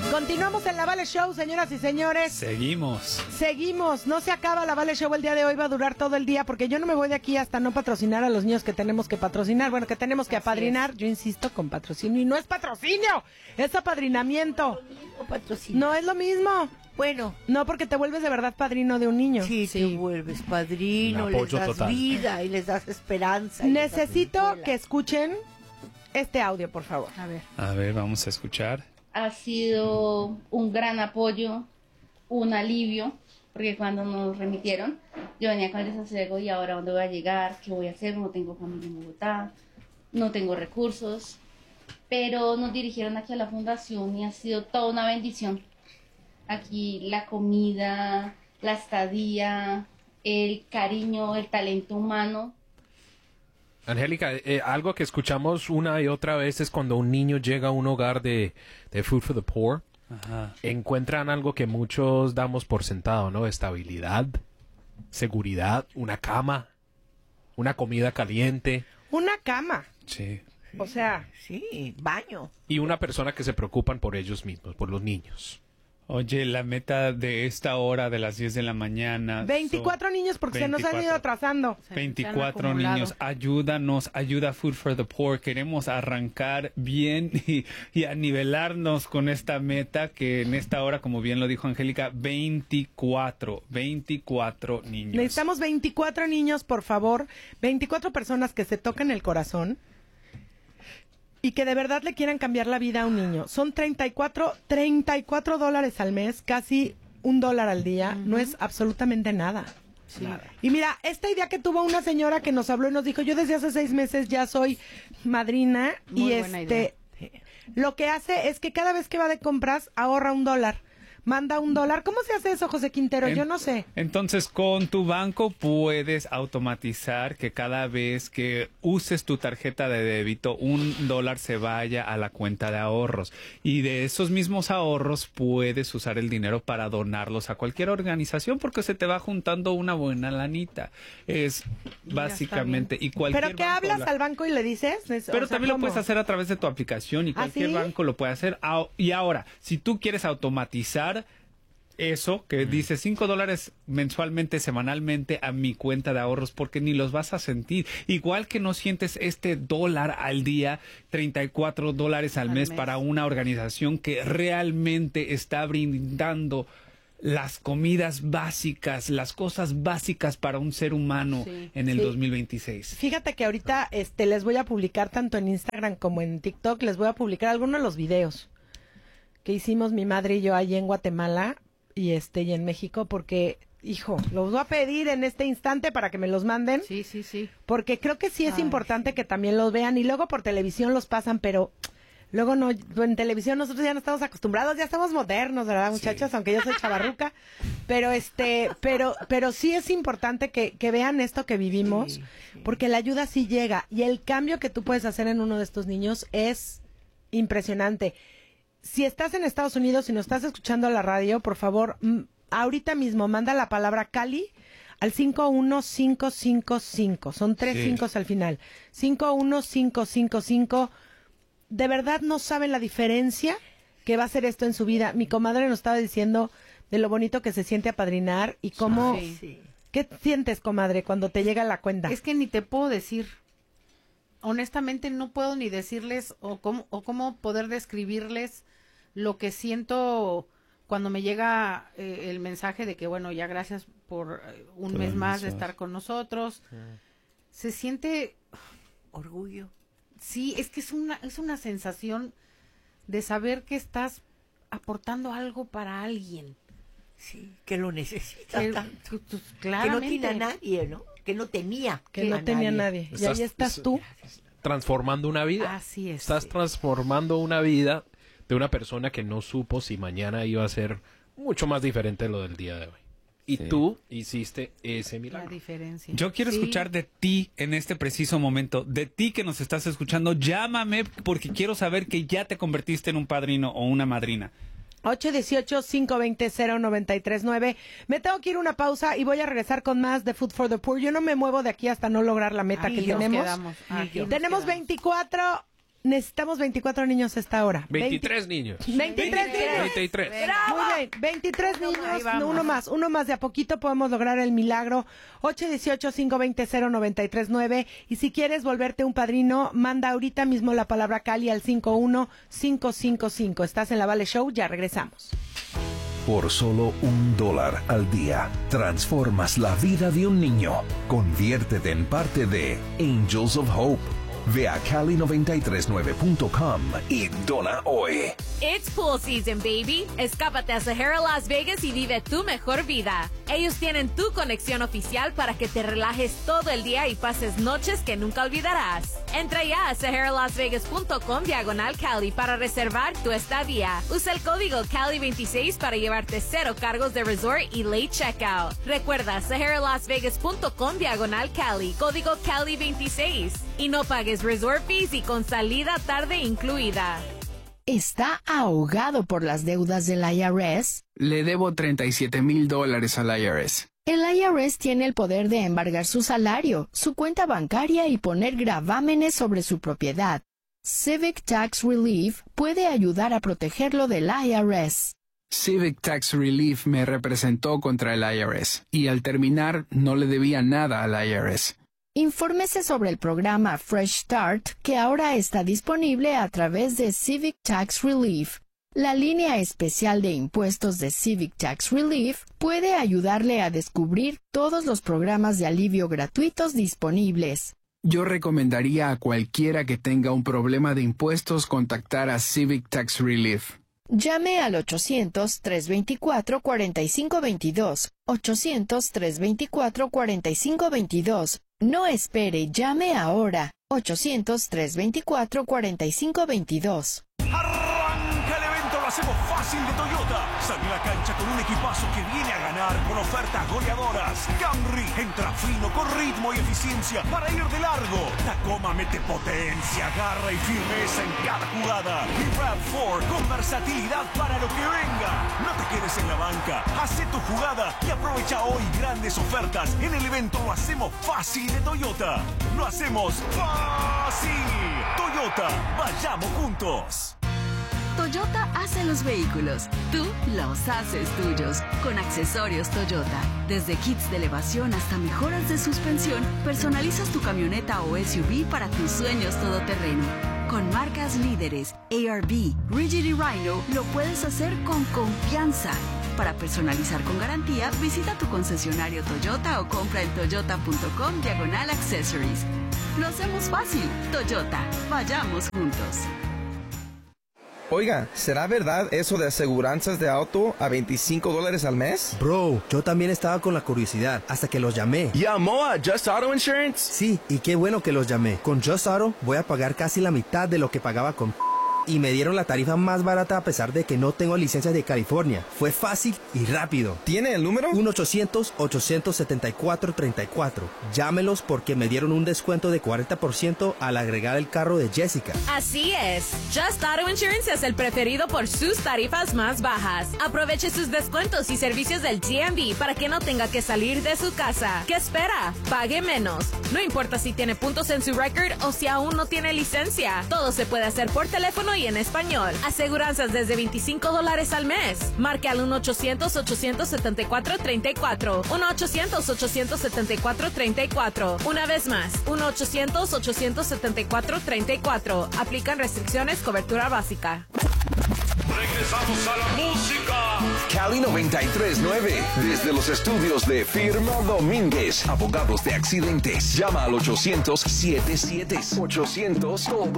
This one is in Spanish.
Continuamos en la Vale Show, señoras y señores. Seguimos. No se acaba la Vale Show el día de hoy, va a durar todo el día, porque yo no me voy de aquí hasta no patrocinar a los niños que tenemos que patrocinar. Bueno, que tenemos que apadrinar. Yo insisto con patrocinio. Y no es patrocinio, es apadrinamiento. No es lo mismo. Bueno, no, porque te vuelves de verdad padrino de un niño. Sí, te vuelves padrino, les das total. Vida y les das esperanza. Necesito que escuchen este audio, por favor. A ver, vamos a escuchar. Ha sido un gran apoyo, un alivio, porque cuando nos remitieron, yo venía con el desasosiego y ahora dónde voy a llegar, qué voy a hacer, no tengo familia en Bogotá, no tengo recursos, pero nos dirigieron aquí a la fundación y ha sido toda una bendición. Aquí la comida, la estadía, el cariño, el talento humano. Angélica, algo que escuchamos una y otra vez es cuando un niño llega a un hogar de Food for the Poor, encuentran algo que muchos damos por sentado, ¿no? Estabilidad, seguridad, una cama, una comida caliente. Una cama. Sí. O sea, sí, baño. Y una persona que se preocupan por ellos mismos, por los niños. Oye, la meta de esta hora de las 10 de la mañana... 24 niños porque 24, se nos han ido atrasando. 24 niños. Ayúdanos, ayuda Food for the Poor. Queremos arrancar bien y a nivelarnos con esta meta que en esta hora, como bien lo dijo Angélica, 24 niños. Necesitamos 24 niños, por favor. 24 personas que se toquen el corazón y que de verdad le quieran cambiar la vida a un niño. Son $34 al mes, casi $1 al día. No es absolutamente nada. Sí. Nada. Y mira, esta idea que tuvo una señora que nos habló y nos dijo, yo desde hace 6 meses ya soy madrina. Muy buena idea. Lo que hace es que cada vez que va de compras ahorra $1. Manda $1. ¿Cómo se hace eso, José Quintero? Yo no sé. Entonces, con tu banco puedes automatizar que cada vez que uses tu tarjeta de débito, $1 se vaya a la cuenta de ahorros. Y de esos mismos ahorros puedes usar el dinero para donarlos a cualquier organización porque se te va juntando una buena lanita. Es básicamente... y cualquier ¿pero qué hablas al banco y le dices? Pero también lo puedes hacer a través de tu aplicación y cualquier banco lo puede hacer. Y ahora, si tú quieres automatizar eso que dice $5 mensualmente, semanalmente a mi cuenta de ahorros, porque ni los vas a sentir. Igual que no sientes $1 al día, $34 al mes para una organización que realmente está brindando las comidas básicas, las cosas básicas para un ser humano en el 2026. Fíjate que ahorita les voy a publicar tanto en Instagram como en TikTok, les voy a publicar algunos de los videos que hicimos mi madre y yo allí en Guatemala y en México, porque, hijo, los voy a pedir en este instante para que me los manden. Sí. Porque creo que sí es importante que también los vean, y luego por televisión los pasan, pero luego no, en televisión nosotros ya no estamos acostumbrados, ya estamos modernos, ¿verdad, muchachas? Aunque yo soy chavarruca, pero pero sí es importante que vean esto que vivimos, porque la ayuda sí llega, y el cambio que tú puedes hacer en uno de estos niños es impresionante. Si estás en Estados Unidos y nos estás escuchando a la radio, por favor, ahorita mismo manda la palabra Cali al 51555. Son 3 5 al final. 51555. De verdad no saben la diferencia que va a hacer esto en su vida. Mi comadre nos estaba diciendo de lo bonito que se siente apadrinar y cómo... ¿Qué sientes, comadre, cuando te llega la cuenta? Es que ni te puedo decir. Honestamente no puedo ni decirles o cómo poder describirles lo que siento cuando me llega el mensaje de que bueno, ya gracias por un mes más de estar con nosotros. Se siente orgullo. Sí, es que es una sensación de saber que estás aportando algo para alguien. Sí, que lo necesita tanto. Claramente. Que no tiene a nadie, ¿no? Que no tenía. Que no tenía nadie. Y ahí estás tú. Transformando una vida. Así es. Estás transformando una vida de una persona que no supo si mañana iba a ser mucho más diferente de lo del día de hoy. Y tú hiciste ese milagro. La diferencia. Yo quiero escuchar de ti en este preciso momento. De ti que nos estás escuchando, llámame porque quiero saber que ya te convertiste en un padrino o una madrina. 818-520-0939. Me tengo que ir a una pausa y voy a regresar con más de Food for the Poor. Yo no me muevo de aquí hasta no lograr la meta que tenemos. Tenemos 24 necesitamos 24 niños a esta hora. 23 niños. 23 niños. 23. Muy bien, 23 niños, uno más, de a poquito podemos lograr el milagro. 818-520-0939. Y si quieres volverte un padrino, manda ahorita mismo la palabra Cali al 51555. Estás en la Vale Show, ya regresamos. Por solo $1 al día, transformas la vida de un niño. Conviértete en parte de Angels of Hope. Ve a Cali939.com y dona hoy. It's pool season, baby. Escápate a Sahara Las Vegas y vive tu mejor vida. Ellos tienen tu conexión oficial para que te relajes todo el día y pases noches que nunca olvidarás. Entra ya a SaharaLasVegas.com/Cali para reservar tu estadía. Usa el código Cali26 para llevarte 0 cargos de resort y late checkout. Recuerda, SaharaLasVegas.com/Cali, código Cali26. Y no pagues resort fees y con salida tarde incluida. ¿Está ahogado por las deudas del IRS? Le debo $37,000 al IRS. El IRS tiene el poder de embargar su salario, su cuenta bancaria y poner gravámenes sobre su propiedad. Civic Tax Relief puede ayudar a protegerlo del IRS. Civic Tax Relief me representó contra el IRS y al terminar no le debía nada al IRS. Infórmese sobre el programa Fresh Start, que ahora está disponible a través de Civic Tax Relief. La línea especial de impuestos de Civic Tax Relief puede ayudarle a descubrir todos los programas de alivio gratuitos disponibles. Yo recomendaría a cualquiera que tenga un problema de impuestos contactar a Civic Tax Relief. Llame al 800-324-4522. 800-324-4522. No espere, llame ahora. 800-324-4522. ¡Arranca el evento! Lo hacemos fácil de Toyota. Sale a la cancha con un equipazo que viene a ganar con ofertas goleadoras. Camry entra fino con ritmo y eficiencia para ir de largo. Tacoma mete potencia, garra y firmeza en cada jugada. Y RAV4 con versatilidad para lo que venga. No te quedes en la banca. Hacé tu jugada y aprovecha hoy grandes ofertas en el evento Lo hacemos fácil de Toyota. Lo hacemos fácil. Toyota, vayamos juntos. Toyota hace los vehículos, tú los haces tuyos. Con accesorios Toyota, desde kits de elevación hasta mejoras de suspensión, personalizas tu camioneta o SUV para tus sueños todoterreno. Con marcas líderes, ARB, Rigid y Rhino, lo puedes hacer con confianza. Para personalizar con garantía, visita tu concesionario Toyota o compra en toyota.com/accessories. Lo hacemos fácil. Toyota, vayamos juntos. Oiga, ¿será verdad eso de aseguranzas de auto a $25 al mes? Bro, yo también estaba con la curiosidad hasta que los llamé. ¿Llamó a Just Auto Insurance? Sí, y qué bueno que los llamé. Con Just Auto voy a pagar casi la mitad de lo que pagaba con... Y me dieron la tarifa más barata a pesar de que no tengo licencia de California. Fue fácil y rápido. ¿Tiene el número? 1-800-874-34. Llámelos porque me dieron un descuento de 40% al agregar el carro de Jessica. Así es. Just Auto Insurance es el preferido por sus tarifas más bajas. Aproveche sus descuentos y servicios del DMV para que no tenga que salir de su casa. ¿Qué espera? Pague menos. No importa si tiene puntos en su record o si aún no tiene licencia. Todo se puede hacer por teléfono y en español. Aseguranzas desde $25 al mes. Marque al 1-800-874-34. 1-800-874-34. Una vez más, 1-800-874-34. Aplican restricciones, cobertura básica. Regresamos a la música. Cali 93.9. Desde los estudios de Firma Domínguez. Abogados de accidentes. Llama al 800-77. 800 todo